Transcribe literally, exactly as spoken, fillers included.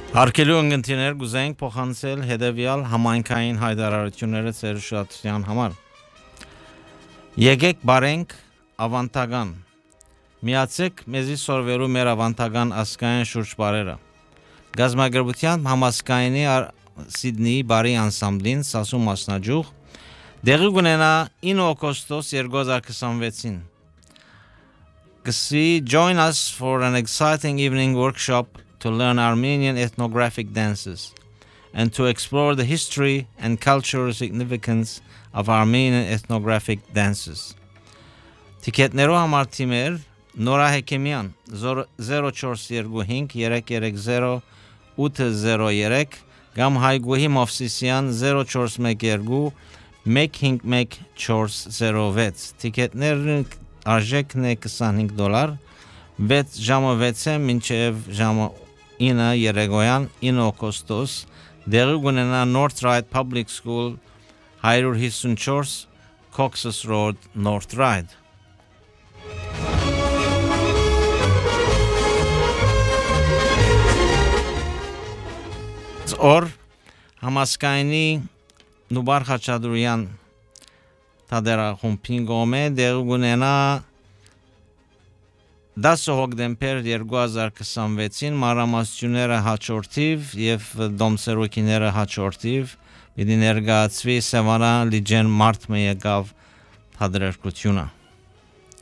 Հարկելու ընկերներ գուզենք փոխանցել հետևյալ համայնքային հայտարարությունները ձեր ուշադրության համար։ Եկեք բարենք ավանդական։ Միացեք մեզի սորվերու մեր ավանդական ասկային շուրջ բարերը։ Գազམ་ագրության համասկայնի Սիդնեի բարի անսամբլին Սասու մասնաճյուղ դեղի կունենա ինը օգոստոս երկու հազար քսանվեցին։ Կսի join us for an exciting evening workshop to learn Armenian ethnographic dances and to explore the history and cultural significance of Armenian ethnographic dances. Տիկետներով համար թիմեր Նորա Հեկեմյան zero four two five three three zero eight zero three կամ Հայգուհի Մովսիսյան zero four one two one five one four zero six Տիկետներն արժեքն է twenty-five դոլար six ժամը six մինչև ժամը nine երեկոյան nine օգոստոս դեղի կունենա North Ryde Public School one fifty-four Cox's Road North Ryde. Or համասկայնի Նուբար Խաչատուրյան թադերախումբին գոմե դեղի կունենա ten հոկտեմբեր երկու հազար քսանվեցին մանրամասնությունները հաջորդիվ եւ դոմսերուկիները հաջորդիվ պիտի ներկայացվի Սևանա Լիջեն մարտ մը եկավ թադերակությունը